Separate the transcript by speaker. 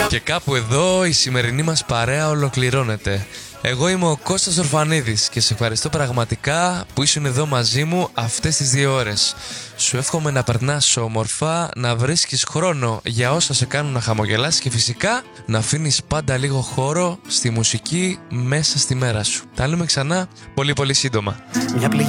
Speaker 1: Και κάπου εδώ η σημερινή μας παρέα ολοκληρώνεται. Εγώ είμαι ο Κώστας Ορφανίδης και σε ευχαριστώ πραγματικά που ήσουν εδώ μαζί μου αυτές τις 2 ώρες. Σου εύχομαι να περνάς όμορφα, να βρίσκεις χρόνο για όσα σε κάνουν να χαμογελάσεις και φυσικά να αφήνεις πάντα λίγο χώρο στη μουσική μέσα στη μέρα σου. Τα λέμε ξανά πολύ πολύ σύντομα.
Speaker 2: Μια πληγή